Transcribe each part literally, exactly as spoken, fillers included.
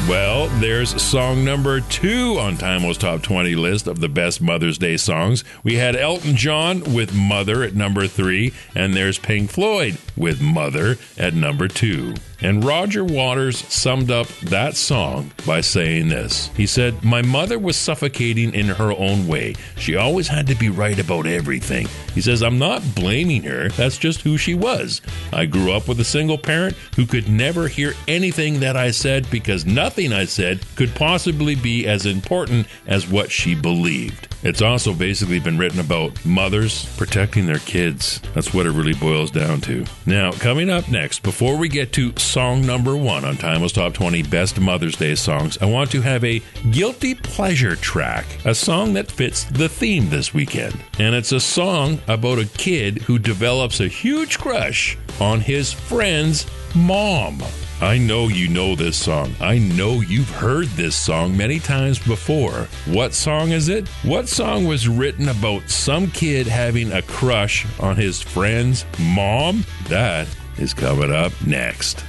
Well, there's song number two on Timo's Top twenty list of the best Mother's Day songs. We had Elton John with Mother at number three, and there's Pink Floyd with Mother at number two. And Roger Waters summed up that song by saying this. He said, "My mother was suffocating in her own way. She always had to be right about everything." He says, "I'm not blaming her. That's just who she was. I grew up with a single parent who could never hear anything that I said because nothing I said could possibly be as important as what she believed." It's also basically been written about mothers protecting their kids. That's what it really boils down to. Now, coming up next, before we get to song number one on Timo's Top twenty Best Mother's Day Songs, I want to have a guilty pleasure track, a song that fits the theme this weekend. And it's a song about a kid who develops a huge crush on his friend's mom. I know you know this song. I know you've heard this song many times before. What song is it? What song was written about some kid having a crush on his friend's mom? That is coming up next.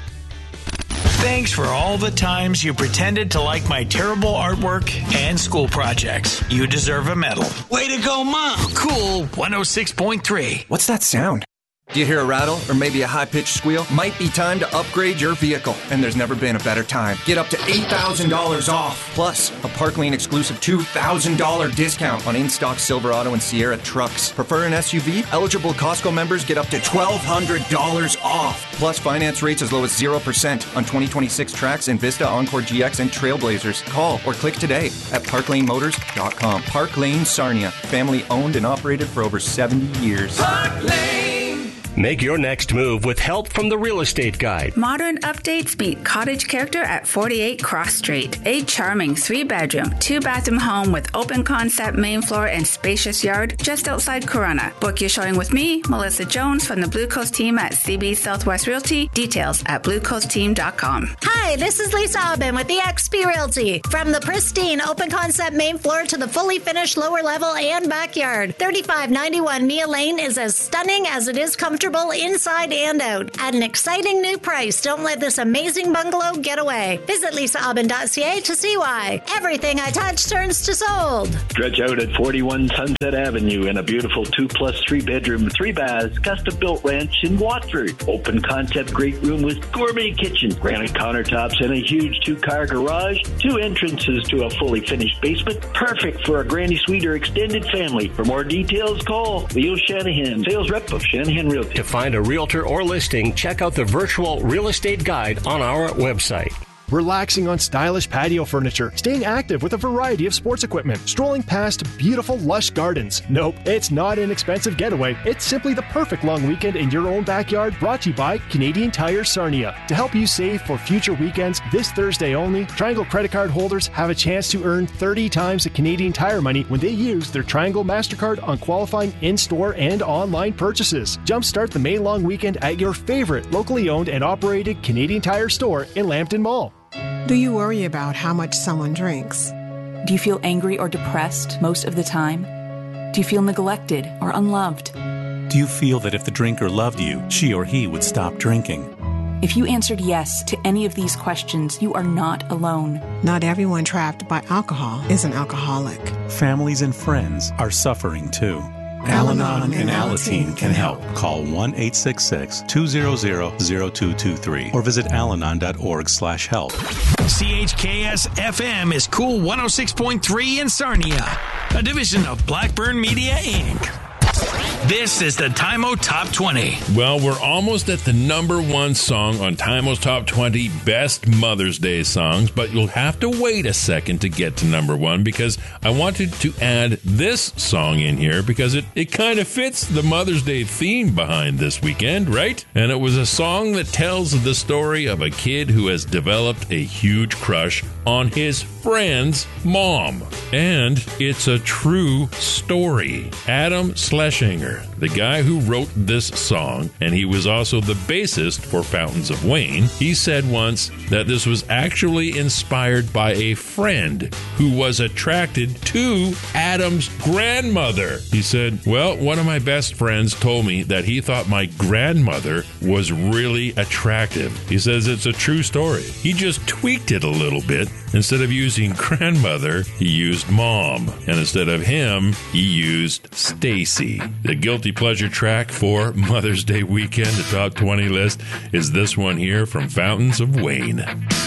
Thanks for all the times you pretended to like my terrible artwork and school projects. You deserve a medal. Way to go, Mom! Cool one oh six point three. What's that sound? Do you hear a rattle or maybe a high-pitched squeal? Might be time to upgrade your vehicle, and there's never been a better time. Get up to eight thousand dollars off, plus a Parklane exclusive two thousand dollars discount on in-stock Silverado and Sierra trucks. Prefer an S U V? Eligible Costco members get up to twelve hundred dollars off, plus finance rates as low as zero percent on twenty twenty-six Trax and Vista, Encore G X, and Trailblazers. Call or click today at parklane motors dot com. Parklane Sarnia, family owned and operated for over seventy years. Parklane! Make your next move with help from the Real Estate Guide. Modern updates meet cottage character at forty-eight Cross Street. A charming three-bedroom, two-bathroom home with open concept main floor and spacious yard just outside Corunna. Book your showing with me, Melissa Jones from the Blue Coast team at C B Southwest Realty. Details at blue coast team dot com. Hi, this is Lisa Aubin with the X P Realty. From the pristine open concept main floor to the fully finished lower level and backyard, thirty-five ninety-one Mia Lane is as stunning as it is comfortable inside and out. At an exciting new price, don't let this amazing bungalow get away. Visit lisa aubin dot c a to see why. Everything I touch turns to sold. Stretch out at forty-one Sunset Avenue in a beautiful two plus three bedroom, three baths, custom built ranch in Watford. Open concept great room with gourmet kitchen, granite countertops, and a huge two car garage. Two entrances to a fully finished basement. Perfect for a granny suite or extended family. For more details, call Leo Shanahan, sales rep of Shanahan Realty. To find a realtor or listing, check out the virtual real estate guide on our website. Relaxing on stylish patio furniture, staying active with a variety of sports equipment, strolling past beautiful lush gardens. Nope, it's not an expensive getaway. It's simply the perfect long weekend in your own backyard, brought to you by Canadian Tire Sarnia. To help you save for future weekends, this Thursday only, Triangle credit card holders have a chance to earn thirty times the Canadian Tire money when they use their Triangle MasterCard on qualifying in-store and online purchases. Jumpstart the May long weekend at your favorite locally owned and operated Canadian Tire store in Lambton Mall. Do you worry about how much someone drinks? Do you feel angry or depressed most of the time? Do you feel neglected or unloved? Do you feel that if the drinker loved you, she or he would stop drinking? If you answered yes to any of these questions, you are not alone. Not everyone trapped by alcohol is an alcoholic. Families and friends are suffering too. Al-Anon and Alateen can help. Call one eight six six, two zero zero, zero two two three or visit alanon dot org slash help. C H K S F M is Cool one oh six point three in Sarnia, a division of Blackburn Media, Incorporated. This is the Timo Top twenty. Well, we're almost at the number one song on Timo's Top twenty Best Mother's Day Songs, but you'll have to wait a second to get to number one because I wanted to add this song in here because it, it kind of fits the Mother's Day theme behind this weekend, right? And it was a song that tells the story of a kid who has developed a huge crush on his friend's mom. And it's a true story. Adam Schlesinger, the guy who wrote this song, and he was also the bassist for Fountains of Wayne, he said once that this was actually inspired by a friend who was attracted to Adam's grandmother. He said, well, one of my best friends told me that he thought my grandmother was really attractive. He says it's a true story. He just tweaked it a little bit. Instead of using grandmother, he used mom. And instead of him, he used Stacy. The guilty pleasure track for Mother's Day weekend, the top twenty list, is this one here from Fountains of Wayne.